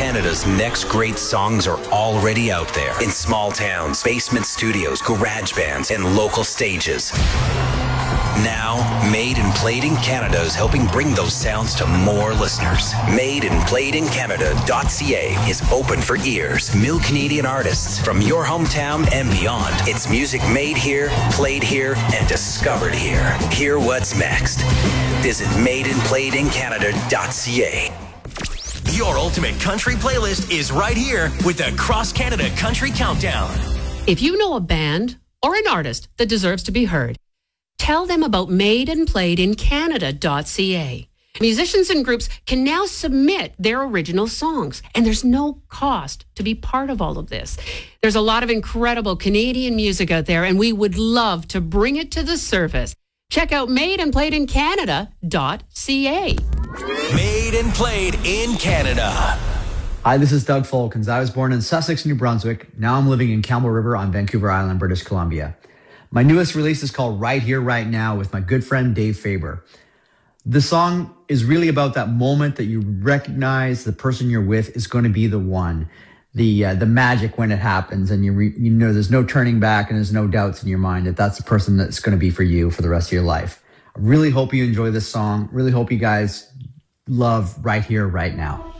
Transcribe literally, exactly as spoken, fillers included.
Canada's next great songs are already out there in small towns, basement studios, garage bands, and local stages. Now, Made and Played in Canada is helping bring those sounds to more listeners. made and played in canada dot c a is open for ears. New Canadian artists from your hometown and beyond. It's music made here, played here, and discovered here. Hear what's next. Visit made and played in canada dot c a. Your ultimate country playlist is right here with the Cross Canada Country Countdown. If you know a band or an artist that deserves to be heard, tell them about made and played in canada dot c a. Musicians and groups can now submit their original songs, and there's no cost to be part of all of this. There's a lot of incredible Canadian music out there, and we would love to bring it to the surface. Check out made and played in canada dot c a. Made and Played in Canada. Hi, this is Doug Folkins. I was born in Sussex, New Brunswick. Now I'm living in Campbell River on Vancouver Island, British Columbia. My newest release is called Right Here, Right Now with my good friend Dave Faber. The song is really about that moment that you recognize the person you're with is going to be the one, the uh, the magic when it happens, and you re- you know there's no turning back and there's no doubts in your mind that that's the person that's going to be for you for the rest of your life. I really hope you enjoy this song. Really hope you guys love Right Here, Right Now.